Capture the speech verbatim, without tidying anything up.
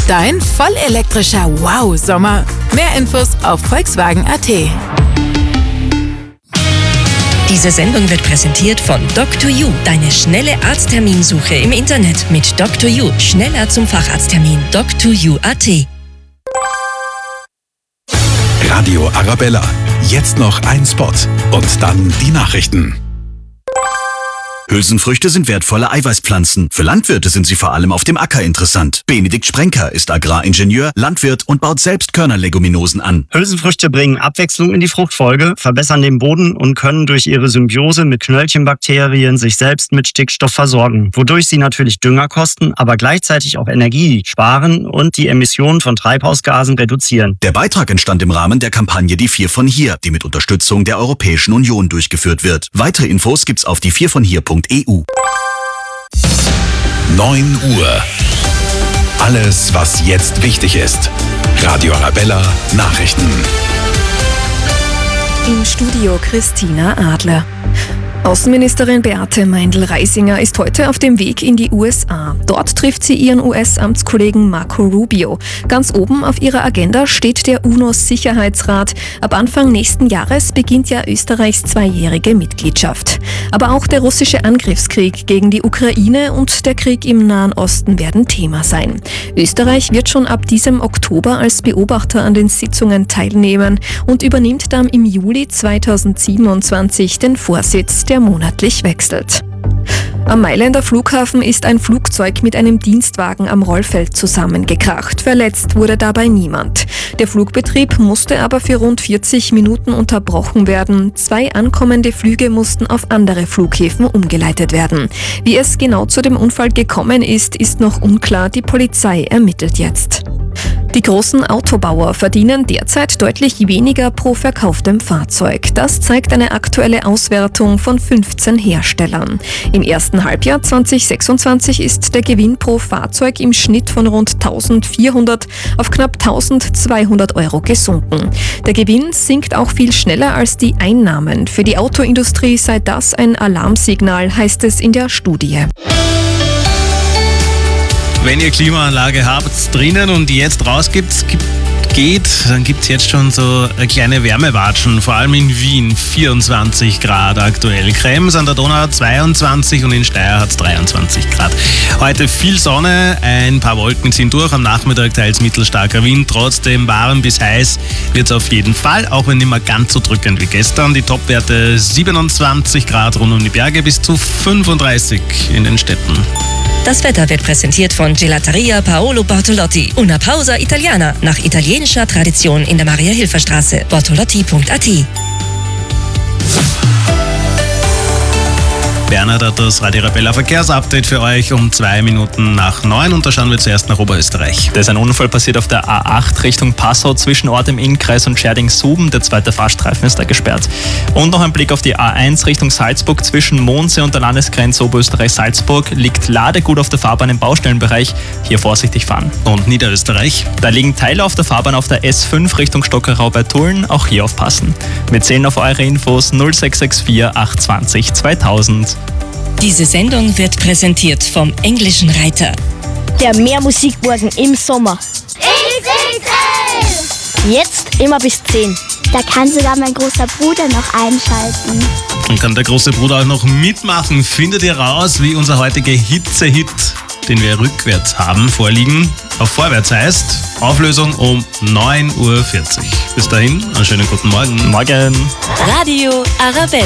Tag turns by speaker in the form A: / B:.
A: Dein vollelektrischer Wow-Sommer. Mehr Infos auf Volkswagen punkt a t.
B: Diese Sendung wird präsentiert von Doctor You, deine schnelle Arztterminsuche im Internet mit Doctor You. Schneller zum Facharzttermin. Doctor You punkt a t.
C: Radio Arabella. Jetzt noch ein Spot und dann die Nachrichten.
D: Hülsenfrüchte sind wertvolle Eiweißpflanzen. Für Landwirte sind sie vor allem auf dem Acker interessant. Benedikt Sprenker ist Agraringenieur, Landwirt und baut selbst Körnerleguminosen an.
E: Hülsenfrüchte bringen Abwechslung in die Fruchtfolge, verbessern den Boden und können durch ihre Symbiose mit Knöllchenbakterien sich selbst mit Stickstoff versorgen, wodurch sie natürlich Dünger kosten, aber gleichzeitig auch Energie sparen und die Emissionen von Treibhausgasen reduzieren.
D: Der Beitrag entstand im Rahmen der Kampagne Die Vier von Hier, die mit Unterstützung der Europäischen Union durchgeführt wird. Weitere Infos gibt's auf die vier von hier punkt e u.
C: neun Uhr. Alles, was jetzt wichtig ist. Radio Arabella Nachrichten.
F: Im Studio Christina Adler. Außenministerin Beate Meindl-Reisinger ist heute auf dem Weg in die U S A. Dort trifft sie ihren U S-Amtskollegen Marco Rubio. Ganz oben auf ihrer Agenda steht der UNO-Sicherheitsrat. Ab Anfang nächsten Jahres beginnt ja Österreichs zweijährige Mitgliedschaft. Aber auch der russische Angriffskrieg gegen die Ukraine und der Krieg im Nahen Osten werden Thema sein. Österreich wird schon ab diesem Oktober als Beobachter an den Sitzungen teilnehmen und übernimmt dann im Juli zweitausendsiebenundzwanzig den Vorsitz, der monatlich wechselt. Am Mailänder Flughafen ist ein Flugzeug mit einem Dienstwagen am Rollfeld zusammengekracht. Verletzt wurde dabei niemand. Der Flugbetrieb musste aber für rund vierzig Minuten unterbrochen werden. Zwei ankommende Flüge mussten auf andere Flughäfen umgeleitet werden. Wie es genau zu dem Unfall gekommen ist, ist noch unklar. Die Polizei ermittelt jetzt. Die großen Autobauer verdienen derzeit deutlich weniger pro verkauftem Fahrzeug. Das zeigt eine aktuelle Auswertung von fünfzehn Herstellern. Im ersten Halbjahr zweitausendsechsundzwanzig ist der Gewinn pro Fahrzeug im Schnitt von rund eintausendvierhundert auf knapp eintausendzweihundert Euro gesunken. Der Gewinn sinkt auch viel schneller als die Einnahmen. Für die Autoindustrie sei das ein Alarmsignal, heißt es in der Studie.
G: Wenn ihr Klimaanlage habt drinnen und die jetzt rausgibt, geht, dann gibt es jetzt schon so kleine Wärmewatschen, vor allem in Wien vierundzwanzig Grad aktuell. Krems an der Donau zweiundzwanzig und in Steyr hat es dreiundzwanzig Grad. Heute viel Sonne, ein paar Wolken ziehen durch, am Nachmittag teils mittelstarker Wind, trotzdem warm bis heiß wird es auf jeden Fall, auch wenn nicht mehr ganz so drückend wie gestern. Die Topwerte siebenundzwanzig Grad rund um die Berge bis zu fünfunddreißig in den Städten.
B: Das Wetter wird präsentiert von Gelateria Paolo Bortolotti. Una pausa italiana nach italienischer Tradition in der Maria-Hilfer-Straße. bortolotti punkt a t.
G: Bernhard hat das Radio Arabella Verkehrsupdate für euch um zwei Minuten nach neun und da schauen wir zuerst nach Oberösterreich.
H: Da ist ein Unfall passiert auf der A acht Richtung Passau zwischen Ort im Innkreis und Scherding-Suben. Der zweite Fahrstreifen ist da gesperrt. Und noch ein Blick auf die A eins Richtung Salzburg zwischen Mondsee und der Landesgrenze Oberösterreich-Salzburg. Liegt Ladegut auf der Fahrbahn im Baustellenbereich. Hier vorsichtig fahren.
G: Und Niederösterreich?
H: Da liegen Teile auf der Fahrbahn auf der S fünf Richtung Stockerau bei Tulln. Auch hier aufpassen. Wir zählen auf eure Infos null sechs sechs vier acht zwei null zweitausend.
B: Diese Sendung wird präsentiert vom Englischen Reiter.
I: Der Mehrmusikmorgen im Sommer.
J: X X L!
I: Jetzt immer bis zehn.
J: Da kann sogar mein großer Bruder noch einschalten.
G: Und kann der große Bruder auch noch mitmachen. Findet ihr raus, wie unser heutiger Hitze-Hit, den wir rückwärts haben, vorliegen, auf vorwärts heißt. Auflösung um neun Uhr vierzig. Bis dahin, einen schönen guten Morgen.
H: Morgen.
B: Radio Arabella.